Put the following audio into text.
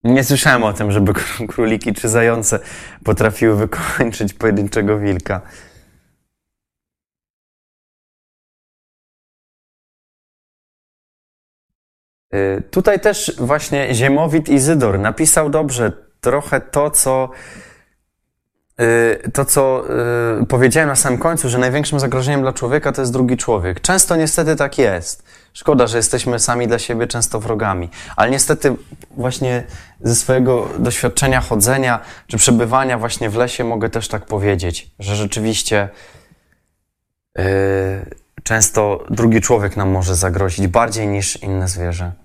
Nie słyszałem o tym, żeby króliki czy zające potrafiły wykończyć pojedynczego wilka. Tutaj też właśnie Ziemowit Izydor napisał dobrze trochę to, co powiedziałem na samym końcu, że największym zagrożeniem dla człowieka to jest drugi człowiek. Często niestety tak jest. Szkoda, że jesteśmy sami dla siebie często wrogami. Ale niestety właśnie ze swojego doświadczenia chodzenia czy przebywania właśnie w lesie mogę też tak powiedzieć, że rzeczywiście często drugi człowiek nam może zagrozić bardziej niż inne zwierzę.